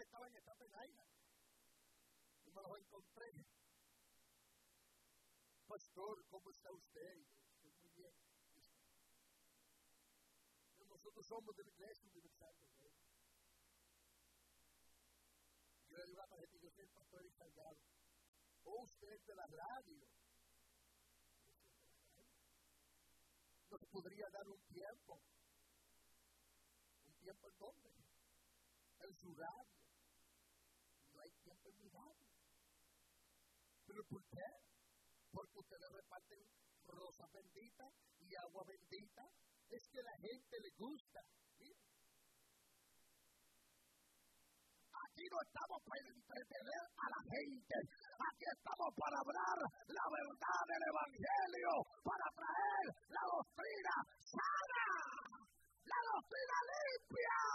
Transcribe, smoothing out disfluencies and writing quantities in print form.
estaba en Staten Island. Y me los encontré. Pastor, ¿cómo está usted? Estoy muy bien. Nosotros somos de la iglesia universal de Dios. Yo le digo a la gente, yo soy el pastor encargado. O usted es de la radio. Nos podría dar un tiempo. ¿Un tiempo en dónde? En su radio. No hay tiempo en mi radio. ¿Pero por qué? Porque ustedes reparten rosas benditas y agua bendita. Es que a la gente le gusta. ¿Sí? Aquí no estamos para entretener a la gente. Aquí estamos para hablar la verdad del evangelio, para traer la doctrina sana, la doctrina limpia.